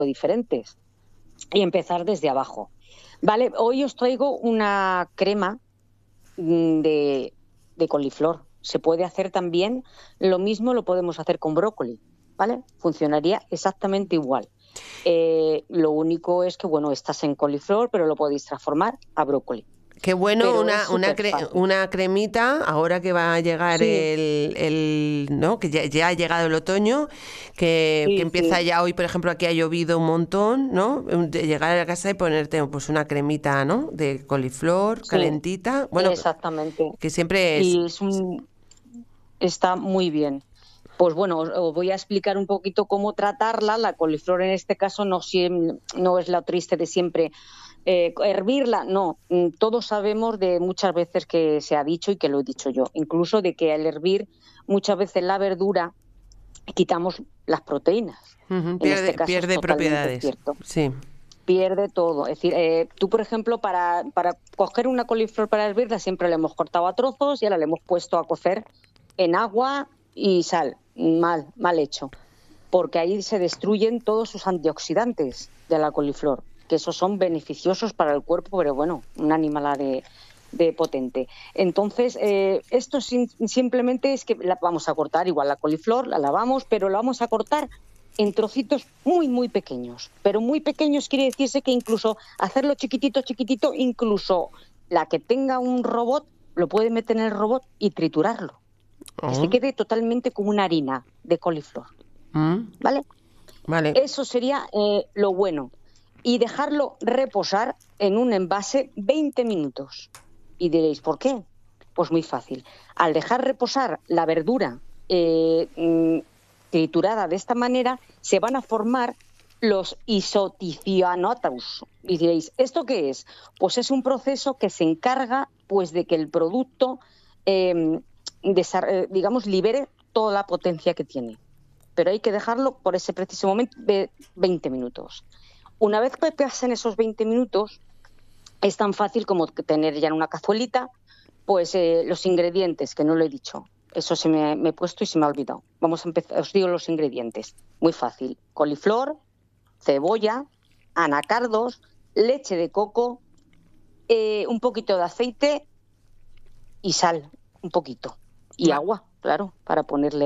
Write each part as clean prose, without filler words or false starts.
diferentes y empezar desde abajo. Vale, hoy os traigo una crema de coliflor. Se puede hacer también, lo mismo lo podemos hacer con brócoli, ¿vale? Funcionaría exactamente igual. Lo único es que, bueno, estás en coliflor, pero lo podéis transformar a brócoli. Qué bueno, Pero es súper fácil. una cremita, ahora que va a llegar Sí, ¿no? Que ya ha llegado el otoño, que sí, empieza sí, ya hoy, por ejemplo, aquí ha llovido un montón, ¿no? De llegar a la casa y ponerte pues una cremita, ¿no? De coliflor, sí, calentita. Bueno, exactamente. que siempre es... Y está muy bien. Pues bueno, os voy a explicar un poquito cómo tratarla. La coliflor en este caso no es la triste de siempre. Hervirla, no. Todos sabemos de muchas veces que se ha dicho y que lo he dicho yo, incluso de que al hervir muchas veces la verdura quitamos las proteínas. Ujú, En este caso es pierde totalmente propiedades. cierto. Sí. Pierde todo. Es decir, tú, por ejemplo, para coger una coliflor para hervirla, siempre la hemos cortado a trozos y ahora la hemos puesto a cocer en agua y sal. Mal hecho. Porque ahí se destruyen todos sus antioxidantes de la coliflor, que esos son beneficiosos para el cuerpo, pero bueno, una animalada de potente. Entonces, esto simplemente es que la vamos a cortar, igual la coliflor, la lavamos, pero la vamos a cortar en trocitos muy, muy pequeños. Pero muy pequeños quiere decirse que incluso hacerlo chiquitito, chiquitito, incluso la que tenga un robot, lo puede meter en el robot y triturarlo. Que se Oh, quede totalmente como una harina de coliflor. mm, ¿Vale? vale. Eso sería lo bueno. Y dejarlo reposar en un envase 20 minutos. Y diréis, ¿por qué? Pues muy fácil. Al dejar reposar la verdura triturada de esta manera, se van a formar los isoticianatos. Y diréis, ¿esto qué es? Pues es un proceso que se encarga pues, de que el producto, digamos, libere toda la potencia que tiene. Pero hay que dejarlo por ese preciso momento de 20 minutos. Una vez que pasen esos 20 minutos, es tan fácil como tener ya en una cazuelita pues los ingredientes, que no lo he dicho. Eso me he puesto y se me ha olvidado. Vamos a empezar, os digo los ingredientes. Muy fácil. Coliflor, cebolla, anacardos, leche de coco, un poquito de aceite y sal, un poquito. Y Va- agua, claro, para ponerle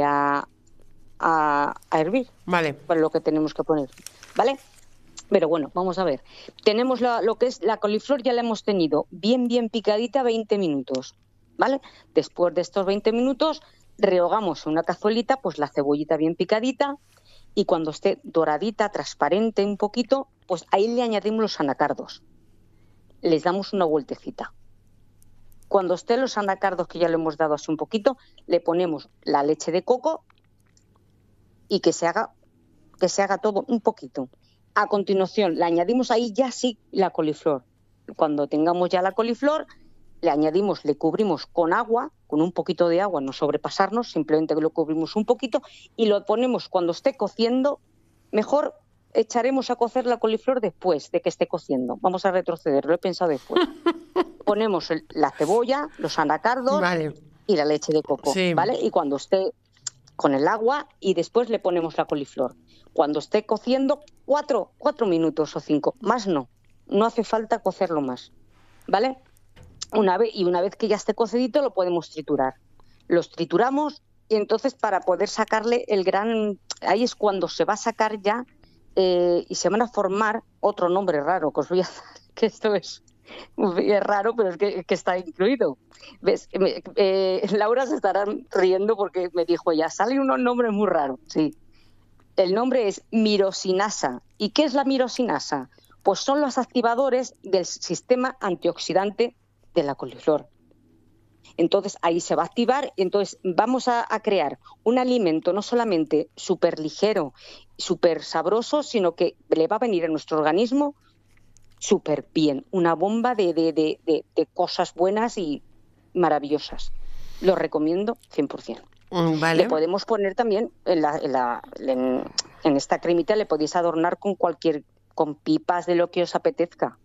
a hervir, vale. para lo que tenemos que poner. ¿Vale? Pero bueno, vamos a ver. Tenemos lo que es la coliflor, ya la hemos tenido bien, bien picadita 20 minutos, ¿vale? Después de estos 20 minutos, rehogamos en una cazuelita, pues la cebollita bien picadita y cuando esté doradita, transparente un poquito, pues ahí le añadimos los anacardos. Les damos una vueltecita. Cuando estén los anacardos, que ya le hemos dado así un poquito, le ponemos la leche de coco y que se haga todo un poquito. A continuación, le añadimos ahí ya sí la coliflor. Cuando tengamos ya la coliflor, le cubrimos con agua, con un poquito de agua, no sobrepasarnos, simplemente lo cubrimos un poquito y lo ponemos cuando esté cociendo. Mejor echaremos a cocer la coliflor después de que esté cociendo. Vamos a retroceder, lo he pensado después. Ponemos la cebolla, los anacardos Vale. y la leche de coco, Sí. ¿vale? Y cuando esté con el agua y después le ponemos la coliflor. Cuando esté cociendo, 4 minutos o 5, más no hace falta cocerlo más, ¿vale? Una vez que ya esté cocidito lo podemos triturar. Los trituramos y entonces para poder sacarle ahí es cuando se va a sacar ya y se van a formar otro nombre raro que os voy a dar, que esto es raro, pero es que está incluido. ¿Ves? Laura se estará riendo porque me dijo ya, sale un nombre muy raro. Sí. El nombre es mirosinasa. ¿Y qué es la mirosinasa? Pues son los activadores del sistema antioxidante de la coliflor. Entonces ahí se va a activar y entonces vamos a crear un alimento no solamente súper ligero, súper sabroso, sino que le va a venir a nuestro organismo súper bien, una bomba de cosas buenas y maravillosas. Lo recomiendo 100%. Le Vale. podemos poner también en esta cremita, le podéis adornar con pipas de lo que os apetezca.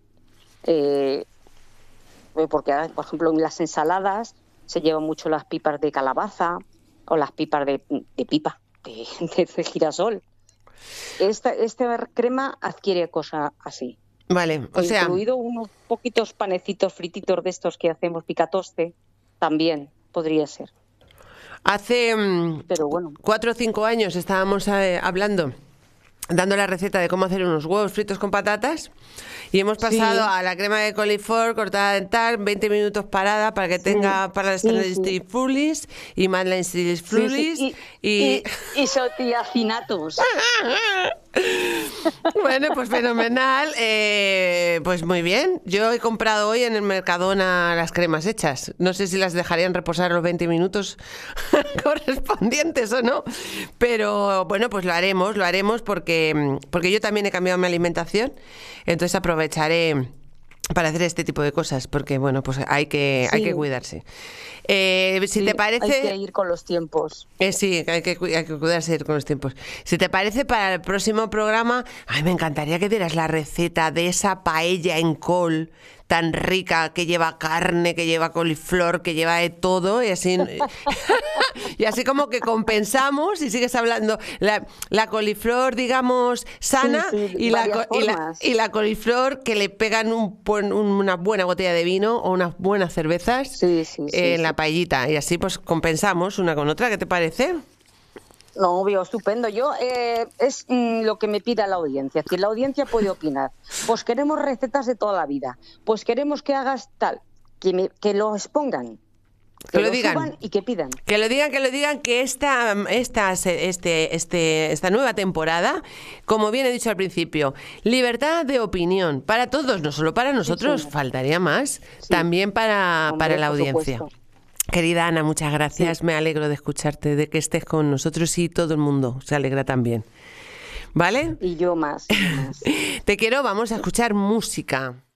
Porque, por ejemplo, en las ensaladas se llevan mucho las pipas de calabaza o las pipas de girasol. Esta crema adquiere cosa así. Vale, o sea... Incluido unos poquitos panecitos frititos de estos que hacemos picatoste, también podría ser. Hace Pero bueno. 4 o 5 años estábamos hablando, dando la receta de cómo hacer unos huevos fritos con patatas y hemos pasado a la crema de coliflor cortada en tal, 20 minutos parada para que tenga para las frulis y Madeleine frulis y sotiacinatos. Bueno, pues fenomenal. Pues muy bien. Yo he comprado hoy en el Mercadona las cremas hechas. No sé si las dejarían reposar los 20 minutos correspondientes o no. Pero bueno, pues lo haremos porque yo también he cambiado mi alimentación. Entonces aprovecharé para hacer este tipo de cosas, porque bueno, pues hay que cuidarse. Si te parece... Hay que ir con los tiempos. Sí, hay que cuidarse con los tiempos. Si te parece, para el próximo programa, ay, me encantaría que dieras la receta de esa paella en col tan rica, que lleva carne, que lleva coliflor, que lleva de todo, y así y así como que compensamos y sigues hablando la coliflor, digamos, sana, y la coliflor que le pegan una buena botella de vino o unas buenas cervezas en la paellita, y así pues compensamos una con otra. ¿Qué te parece? No, obvio, estupendo. Yo es lo que me pida la audiencia. Es decir, la audiencia puede opinar. Pues queremos recetas de toda la vida. Pues queremos que hagas tal. Que lo expongan. Que lo digan suban y que pidan. Que lo digan que esta nueva temporada, como bien he dicho al principio, libertad de opinión para todos, no solo para nosotros, faltaría más, también para la audiencia. Supuesto. Querida Ana, muchas gracias. Me alegro de escucharte, de que estés con nosotros, y todo el mundo se alegra también. ¿Vale? Y yo más. Te quiero, vamos a escuchar música.